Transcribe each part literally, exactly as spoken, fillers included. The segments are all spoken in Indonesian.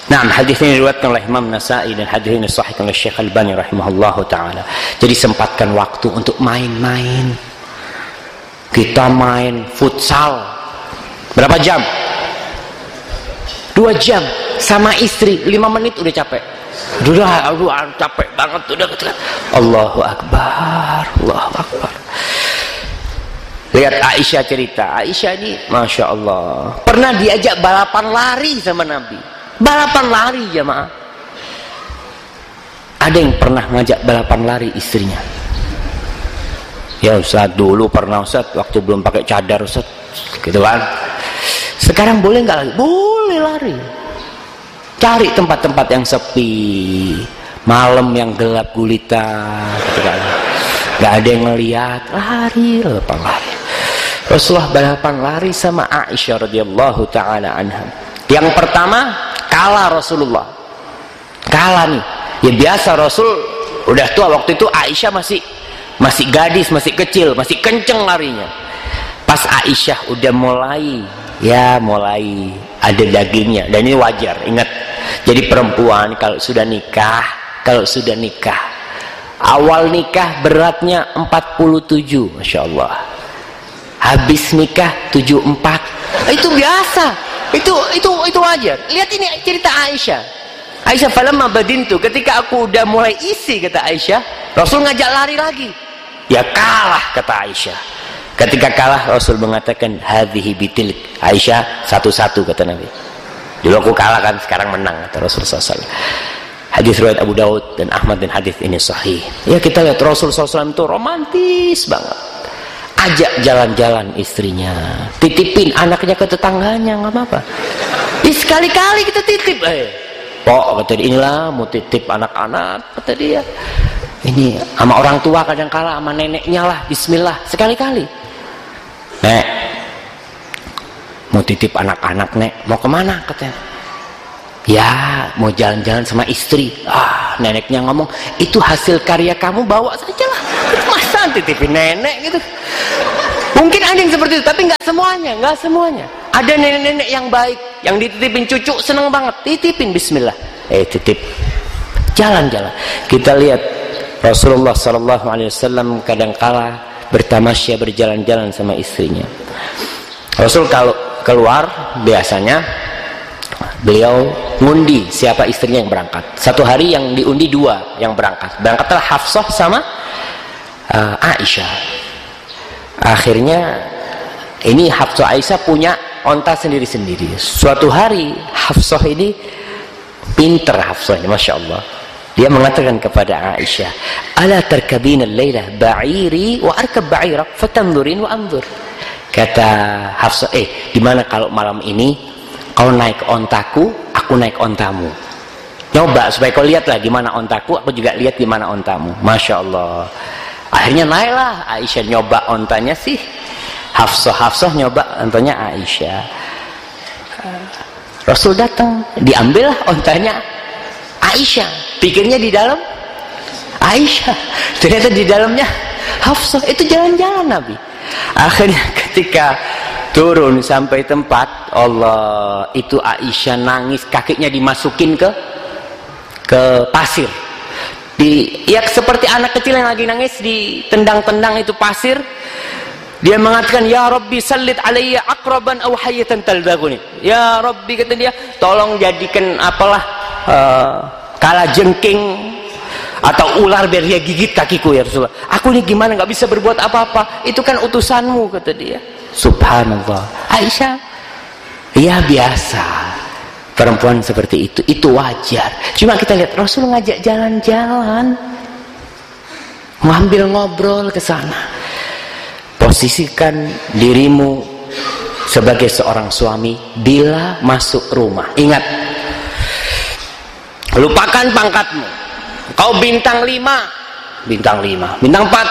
Nah, hadis ini diriwayatkan oleh Imam Nasa'i dan hadis ini sahihkan oleh Syekh Albani rahimahullahu taala. Jadi sempatkan waktu untuk main-main. Kita main futsal. Berapa jam? Dua jam sama istri, lima menit udah capek. Udah, udah capek banget udah. Allahu Akbar, Allahu Akbar. Lihat Aisyah cerita. Aisyah ini, masya Allah, pernah diajak balapan lari sama Nabi. Balapan lari jamaah. Ada yang pernah ngajak balapan lari istrinya? Ya Ustaz, dulu pernah Ustaz, waktu belum pakai cadar Ustaz, gitu kan. Sekarang boleh nggak lagi? Boleh lari. Cari tempat-tempat yang sepi, malam yang gelap gulita, gitu kan. Nggak ada yang ngeliat, lari, balapan lari. Rasulullah balapan lari sama Aisyah radhiyallahu taala anha. Yang pertama, kalah Rasulullah. Kalah nih. Ya biasa, Rasul udah tua waktu itu, Aisyah masih masih gadis, masih kecil, masih kenceng larinya. Pas Aisyah udah mulai, ya mulai ada dagingnya, dan ini wajar. Ingat, jadi perempuan kalau sudah nikah, kalau sudah nikah, awal nikah beratnya empat puluh tujuh, masya Allah. Habis nikah tujuh puluh empat. Itu biasa. Itu itu itu wajar. Lihat ini cerita Aisyah. Aisyah falamma badintu, ketika aku udah mulai isi, kata Aisyah, Rasul ngajak lari lagi. Ya kalah, kata Aisyah. Ketika kalah, Rasul mengatakan hadhihi bitilk. Aisyah, satu-satu, kata Nabi. Dulu aku kalah kan, sekarang menang, kata Rasul sallallahu alaihi wasallam. Hadis riwayat Abu Daud dan Ahmad, dan hadis ini sahih. Ya kita lihat Rasul sallallahu alaihi wasallam itu romantis banget. Ajak jalan-jalan istrinya, titipin anaknya ke tetangganya, nggak apa-apa. Sekali-kali kita titip, eh, pok, kata dia, inilah mau titip anak-anak, kata dia. Ini sama orang tua kadang kala, sama neneknya lah, bismillah, sekali-kali. Nek, mau titip anak-anak, Nek, mau kemana, katanya? Ya, mau jalan-jalan sama istri. Ah, neneknya ngomong, itu hasil karya kamu, bawa saja lah. Masa titipin nenek gitu? Mungkin ada yang seperti itu, tapi nggak semuanya, nggak semuanya. Ada nenek-nenek yang baik, yang dititipin cucu seneng banget, titipin bismillah. Eh titip, jalan-jalan. Kita lihat Rasulullah Sallallahu Alaihi Wasallam kadangkala bertamasya berjalan-jalan sama istrinya. Rasul kalau keluar biasanya beliau ngundi siapa istrinya yang berangkat. Satu hari yang diundi dua yang berangkat. Berangkatlah Hafsah sama uh, Aisyah. Akhirnya ini Hafsah Aisyah punya onta sendiri-sendiri. Suatu hari Hafsah ini pinter, Hafsahnya masya Allah. Dia mengatakan kepada Aisyah, ala tarkabina al-lailah ba'iri wa arkab ba'irak fatanzurin wa anzur. Kata Hafsah, eh dimana kalau malam ini kau naik ontaku, aku naik ontamu. Nyoba supaya kau lihatlah di mana ontaku, aku juga lihat di mana ontamu. Masya Allah. Akhirnya naiklah Aisyah, nyoba ontanya sih Hafsah, Hafsah nyoba ontanya Aisyah. Rasul datang, diambillah ontanya Aisyah. Pikirnya di dalam Aisyah, ternyata di dalamnya Hafsah. Itu jalan-jalan Nabi. Akhirnya ketika turun sampai tempat, Allah, itu Aisyah nangis, kakinya dimasukin ke ke pasir. Di, ya seperti anak kecil yang lagi nangis, ditendang-tendang itu pasir. Dia mengatakan, ya Rabbi sallit alayya akraban aw hayatan taldaguni. Ya Rabbi, kata dia, tolong jadikan apalah uh, kala jengking atau ular biar dia gigit kakiku ya Rasulullah. Aku ini gimana, nggak bisa berbuat apa-apa, itu kan utusanmu, kata dia. Subhanallah. Aisyah, ya biasa. Perempuan seperti itu, itu wajar. Cuma kita lihat Rasul ngajak jalan-jalan, ngambil ngobrol ke sana. Posisikan dirimu sebagai seorang suami bila masuk rumah. Ingat, lupakan pangkatmu. Kau bintang lima, bintang lima, bintang empat,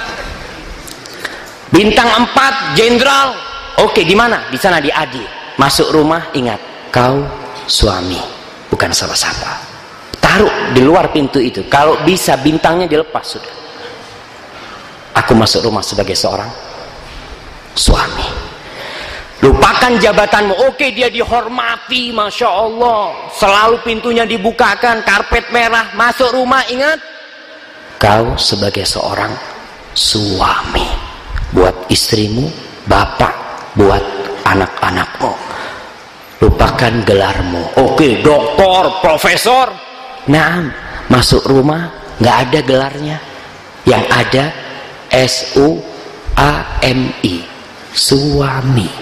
bintang empat, jenderal. Oke, di mana? Di sana, di Adi. Masuk rumah, ingat, kau suami, bukan siapa-siapa. Taruh di luar pintu itu. Kalau bisa bintangnya dilepas sudah. Aku masuk rumah sebagai seorang suami. Lupakan jabatanmu. Oke, dia dihormati, Masya Allah, selalu pintunya dibukakan, karpet merah, masuk rumah. Ingat, kau sebagai seorang suami buat istrimu, bapak buat anak-anakmu. Lupakan gelarmu. Oke, doktor, profesor. Nah, masuk rumah nggak ada gelarnya. Yang ada S U A M I, suami.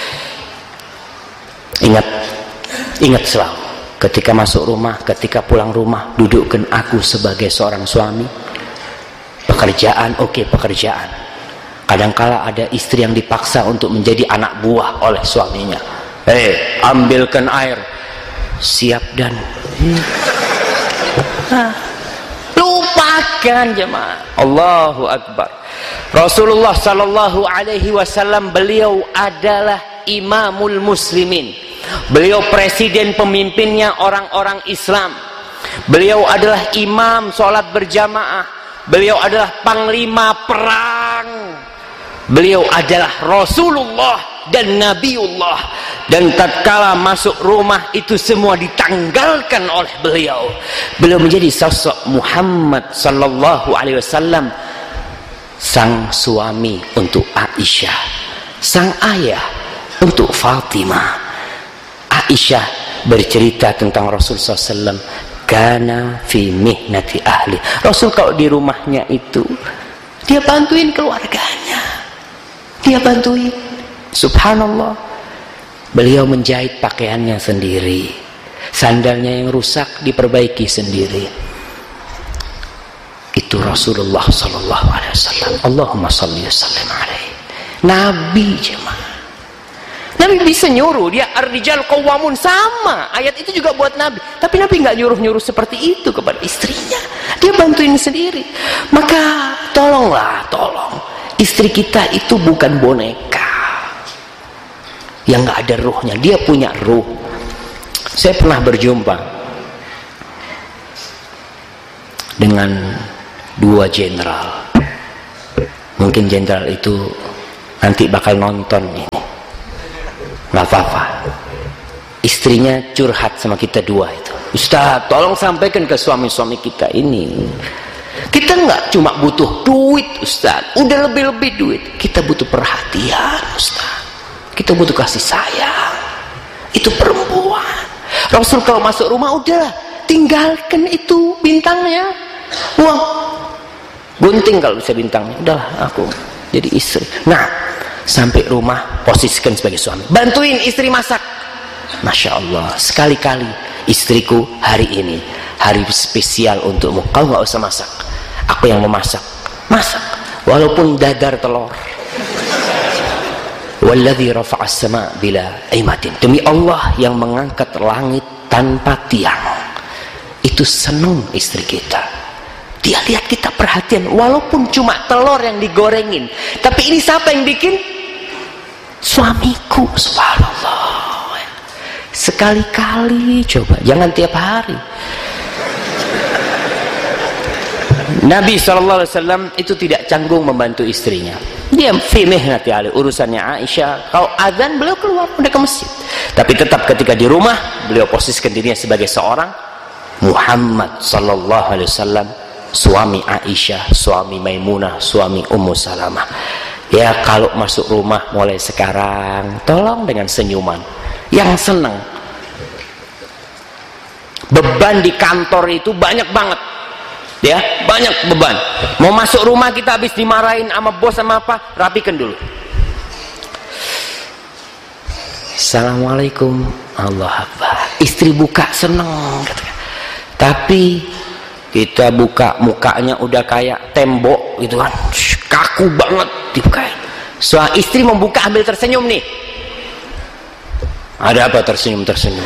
Ingat, ingat selalu, ketika masuk rumah, ketika pulang rumah, dudukkan aku sebagai seorang suami. Pekerjaan, oke, okay, pekerjaan. Kadangkala ada istri yang dipaksa untuk menjadi anak buah oleh suaminya. Hei, ambilkan air. Siap dan hmm. ah. Lupakan jemaah. Allahu Akbar. Rasulullah Sallallahu Alaihi Wasallam, beliau adalah imamul muslimin. Beliau presiden, pemimpinnya orang-orang Islam. Beliau adalah imam sholat berjamaah. Beliau adalah panglima perang. Beliau adalah Rasulullah dan Nabiullah. Dan tatkala masuk rumah itu semua ditanggalkan oleh beliau. Beliau menjadi sosok Muhammad Sallallahu Alaihi Wasallam, sang suami untuk Aisyah, sang ayah untuk Fatimah. Aisyah bercerita tentang Rasul sallallahu alaihi wasallam, kana fi mihnati ahli. Rasul kalau di rumahnya itu dia bantuin keluarganya, dia bantuin. Subhanallah, beliau menjahit pakaiannya sendiri, sandalnya yang rusak diperbaiki sendiri. Itu Rasulullah sallallahu alaihi wasallam. Allahumma shalli wa sallim alaihi. Nabi jemaah. Nabi bisa nyuruh, dia ar-rijal qawwamun, sama. Ayat itu juga buat Nabi. Tapi Nabi nggak nyuruh-nyuruh seperti itu kepada istrinya. Dia bantuin sendiri. Maka tolonglah, tolong. Istri kita itu bukan boneka yang nggak ada ruhnya. Dia punya ruh. Saya pernah berjumpa dengan dua jenderal. Mungkin jenderal itu nanti bakal nonton ini. Nggak apa-apa. Istrinya curhat sama kita dua itu. Ustaz, tolong sampaikan ke suami-suami kita ini. Kita nggak cuma butuh duit, Ustaz. Udah lebih-lebih duit. Kita butuh perhatian, Ustaz. Kita butuh kasih sayang. Itu perempuan. Rasul kalau masuk rumah, udah tinggalkan itu bintangnya. Wah, gunting kalau bisa bintangnya. Udahlah, aku jadi istri. Nah, sampai rumah posisikan sebagai suami, bantuin istri masak. Masya Allah, sekali-kali istriku, hari ini hari spesial untukmu, kau nggak usah masak, aku yang memasak. Masak walaupun dadar telur. Walladzi rafa'as sama' bila imatin, demi Allah yang mengangkat langit tanpa tiang. Itu senang istri kita. Dia lihat kita perhatian, walaupun cuma telur yang digorengin. Tapi ini siapa yang bikin? Suamiku. Subhanallah. Sekali-kali coba, jangan tiap hari. Nabi shallallahu alaihi wasallam itu tidak canggung membantu istrinya. Dia fi mihnati ahli, urusannya Aisyah. Kalau azan beliau keluar, udah ke masjid. Tapi tetap ketika di rumah, beliau posisikan dirinya sebagai seorang Muhammad sallallahu alaihi wasallam, suami Aisyah, suami Maimunah, suami Ummu Salamah. Ya, kalau masuk rumah mulai sekarang, tolong dengan senyuman yang senang. Beban di kantor itu banyak banget, ya, banyak beban. Mau masuk rumah kita habis dimarahin sama bos sama apa, rapikan dulu. Assalamualaikum, Allah Akbar. Istri buka seneng, tapi kita buka mukanya udah kayak tembok gitu kan, kaku banget dibukain. Soal istri membuka ambil tersenyum nih. Ada apa tersenyum tersenyum?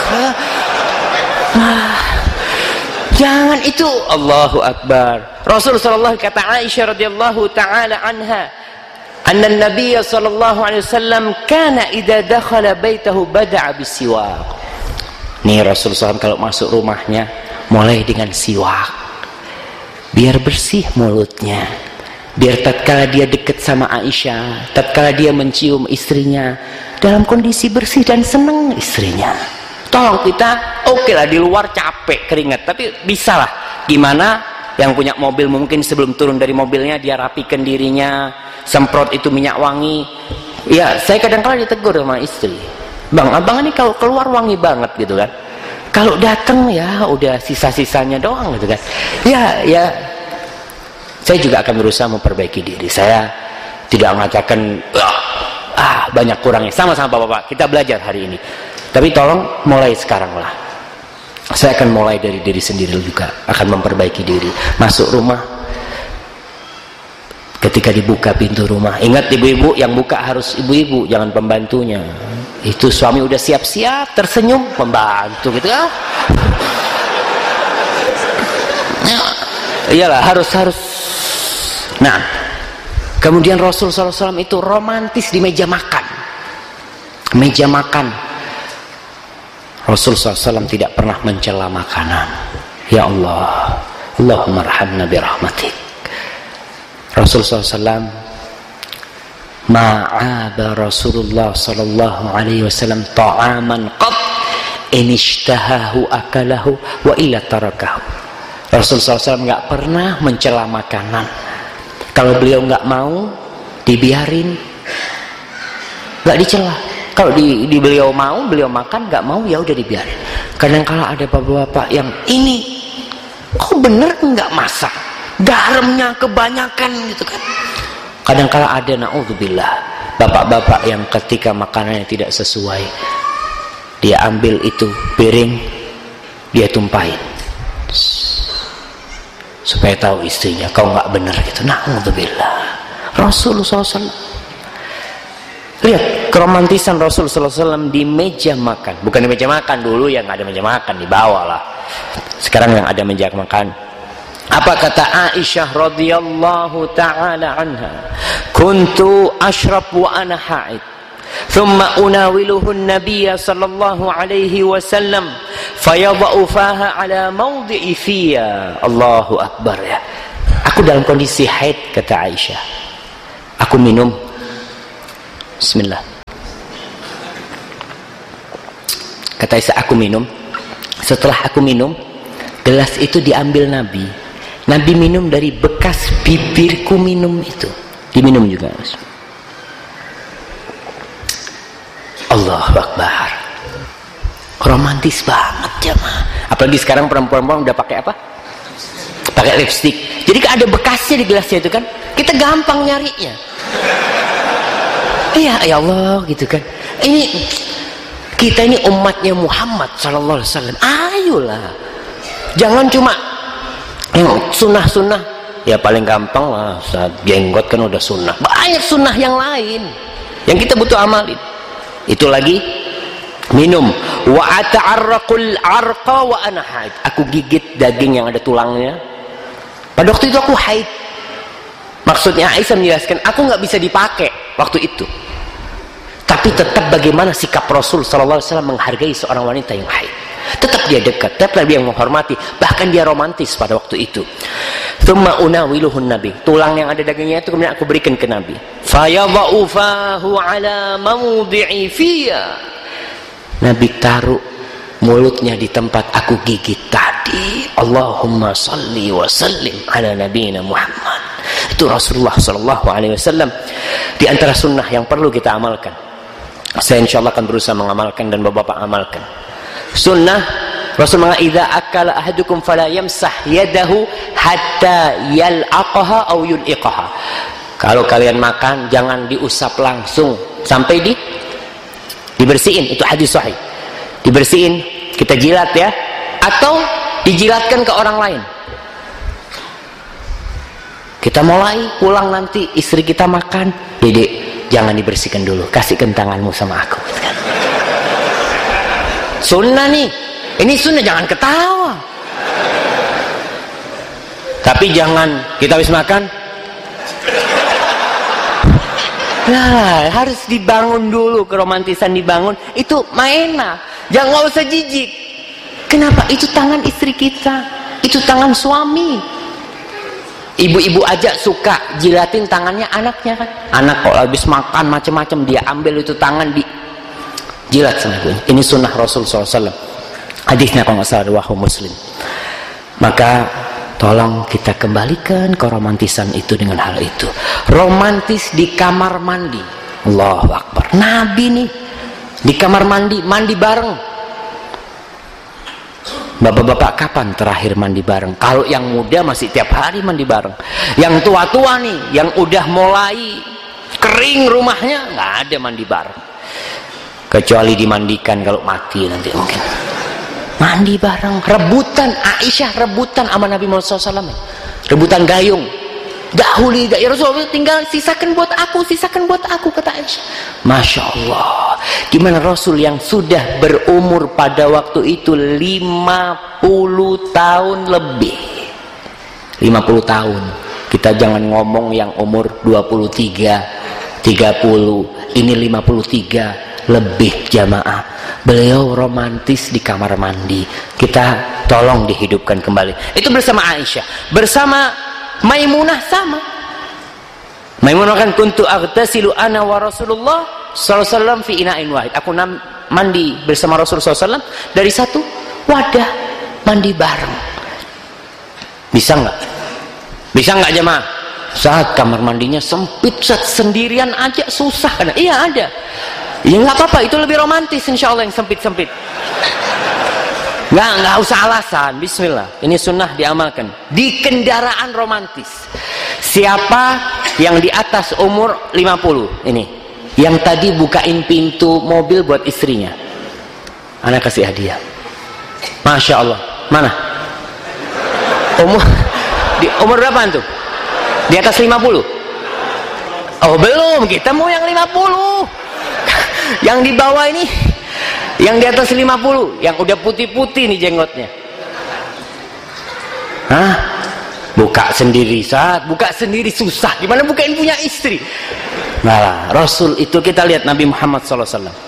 Jangan itu. Allahu Akbar. Rasulullah kata Aisyah radhiyallahu taala anha, anna an-nabiy sallallahu alaihi wasallam kana idza dakhala baitahu bada'a bisiwak. Nih Rasulullah kalau masuk rumahnya mulai dengan siwak, biar bersih mulutnya, biar tatkala dia dekat sama Aisyah, tatkala dia mencium istrinya, dalam kondisi bersih dan senang istrinya. Tolong kita, oke okay lah di luar capek keringat, tapi bisa lah gimana yang punya mobil mungkin sebelum turun dari mobilnya dia rapikan dirinya, semprot itu minyak wangi. Ya saya kadang-kadang ditegur sama istri, bang abang ini kalau keluar wangi banget gitu kan, kalau datang ya udah sisa-sisanya doang gitu kan. Ya ya saya juga akan berusaha memperbaiki diri. Saya tidak mengatakan ah banyak kurangnya, sama-sama bapak-bapak kita belajar hari ini, tapi tolong mulai sekarang lah. Saya akan mulai dari diri sendiri juga, akan memperbaiki diri. Masuk rumah, ketika dibuka pintu rumah, ingat ibu-ibu yang buka harus ibu-ibu, jangan pembantunya. Itu suami udah siap-siap tersenyum, pembantu gitu ah. Iyalah harus harus. Nah, kemudian Rasul sallallahu alaihi wasallam itu romantis di meja makan. Meja makan, Rasul sallallahu alaihi wasallam tidak pernah mencela makanan. Ya Allah, Allahumma arhamna birahmatik. Rasul sallallahu alaihi wasallam ma'aba Rasulullah sallallahu alaihi wasallam ta'aman qat in ishtahahu akalahu wa illa tarakahu. Rasul sallallahu alaihi wasallam nggak pernah mencela makanan. Kalau beliau nggak mau, dibiarin, nggak dicela. Kalau di, di beliau mau, beliau makan, nggak mau ya udah dibiarin. Kadang-kala ada bapak-bapak yang ini, kok bener nggak masak, garamnya kebanyakan gitu kan. Kadang-kala ada naudzubillah bapak-bapak yang ketika makanannya tidak sesuai, dia ambil itu piring, dia tumpahin supaya tahu istrinya kau nggak benar gitu. Naudzubillah. Rasulullah sallallahu alaihi wasallam, lihat keromantisan Rasul sallallahu alaihi wasallam di meja makan. Bukan di meja makan, dulu yang ada meja makan di bawah lah, sekarang yang ada meja makan. Apa kata Aisyah radhiyallahu taala anha, kuntu ashrab wa ana haid thumma unawiluhu an-nabiy sallallahu alaihi wasallam fayadha'u faha ala mawdi'i fiya. Allahu akbar ya. Aku dalam kondisi haid, kata Aisyah, aku minum, bismillah, kata Aisyah, aku minum, setelah aku minum gelas itu diambil Nabi, Nabi minum dari bekas bibirku minum itu, diminum juga. Allahu akbar. Romantis banget ya mah. Apalagi sekarang perempuan-perempuan udah pakai apa? Pakai lipstick. Jadi kan ada bekasnya di gelasnya itu kan, kita gampang nyarinya. Iya ya Allah gitu kan. Ini kita ini umatnya Muhammad sallallahu alaihi wasallam. Ayolah, jangan cuma yang sunnah-sunnah. Ya paling gampang lah, saat jenggot kan udah sunnah. Banyak sunnah yang lain yang kita butuh amalin. Itu lagi minum. Wa ata'arraqul arqa wa ana haid. Aku gigit daging yang ada tulangnya. Pada waktu itu aku haid. Maksudnya Aisyah menjelaskan, aku nggak bisa dipakai waktu itu. Tapi tetap bagaimana sikap Rasul sallallahu alaihi wasallam menghargai seorang wanita yang haid. Tetap dia dekat, tetap dia menghormati, bahkan dia romantis pada waktu itu. Tsumma unawiluhun nabi, tulang yang ada dagingnya itu kemudian aku berikan ke Nabi. Fayadha'u fahu ala mawdi'i fiya. Nabi taruh mulutnya di tempat aku gigit tadi. Allahumma salli wa sallim ala nabiyina Muhammad. Itu Rasulullah sallallahu alaihi wasallam. Di antara sunnah yang perlu kita amalkan. Saya insyaallah akan berusaha mengamalkan dan bapak-bapak amalkan. Sunnah Rasul mengatakan, idza akala ahadukum fala yamsah yadahu hatta yal'aqaha aw yul'iqaha. Kalau kalian makan jangan diusap langsung sampai di dibersihin. Itu hadis sahih. Dibersihin, kita jilat ya, atau dijilatkan ke orang lain. Kita mulai pulang nanti istri kita makan, Dedek jangan dibersihkan dulu, kasihkan tanganmu sama aku. Sunnah nih, ini sunnah, jangan ketawa. Tapi jangan kita habis makan, nah, harus dibangun dulu, keromantisan dibangun. Itu mainah, jangan nggak usah jijik. Kenapa? Itu tangan istri kita, itu tangan suami. Ibu-ibu aja suka jilatin tangannya anaknya kan. Anak kalau habis makan macam-macam dia ambil itu tangan di jilat sama ibunya. Ini sunnah Rasul sallallahu alaihi wasallam. Hadisnya kalau nggak salah riwayat Muslim. Maka tolong kita kembalikan keromantisan itu dengan hal itu. Romantis di kamar mandi. Allahu Akbar. Nabi nih di kamar mandi, mandi bareng. Bapak-bapak kapan terakhir mandi bareng? Kalau yang muda masih tiap hari mandi bareng. Yang tua-tua nih, yang udah mulai kering rumahnya, nggak ada mandi bareng. Kecuali dimandikan kalau mati nanti mungkin. Mandi bareng, rebutan. Aisyah rebutan sama Nabi Muhammad shallallahu alaihi wasallam, rebutan gayung. Dahuli, ya Rasulullah, tinggal sisakan buat aku, sisakan buat aku, kata Aisyah. Masya Allah, gimana Rasul yang sudah berumur pada waktu itu lima puluh tahun lebih. lima puluh tahun. Kita jangan ngomong yang umur dua puluh tiga, tiga puluh, ini lima puluh tiga lebih jamaah. Beliau romantis di kamar mandi. Kita tolong dihidupkan kembali. Itu bersama Aisyah. Bersama Maimunah sama. Maimunah kan kuntu aghtasilu ana wa Rasulullah sallallahu alaihi wasallam fi ina'in wahid. Aku mandi bersama Rasul sallallahu alaihi wasallam dari satu wadah, mandi bareng. Bisa nggak? Bisa nggak jemaah? Saat kamar mandinya sempit, saat sendirian aja susah kan? Iya ada. Ya nggak apa-apa, itu lebih romantis insya Allah yang sempit-sempit. Nggak, nggak usah alasan. Bismillah, ini sunnah diamalkan. Di kendaraan romantis. Siapa yang di atas umur lima puluh ini, yang tadi bukain pintu mobil buat istrinya, anak kasih hadiah. Masya Allah. Mana? Umur di umur berapa tuh? Di atas lima puluh? Oh belum, kita mau yang lima puluh. Yang di bawah ini, yang di atas lima puluh, yang udah putih-putih nih jenggotnya. Hah? Buka sendiri, saat buka sendiri susah. Gimana bukain punya istri? Nah, Rasul itu kita lihat Nabi Muhammad shallallahu alaihi wasallam.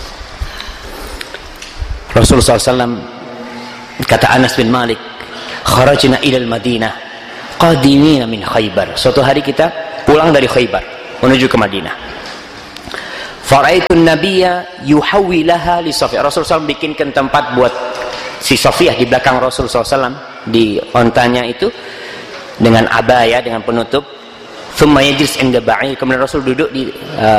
Rasul shallallahu alaihi wasallam, kata Anas bin Malik, kharajna ilal Madinah qadimina min Khaybar. Suatu hari kita pulang dari Khaybar menuju ke Madinah. Fara'aitun nabiyya yuhawwilaha li Safiyah. Rasul sallallahu alaihi wasallam bikinkan tempat buat si Safiyah di belakang Rasul sallallahu alaihi wasallam, di ontanya itu dengan abaya, dengan penutup. Thumma yajlis 'inda ba'ir. Kemudian Rasul duduk di uh,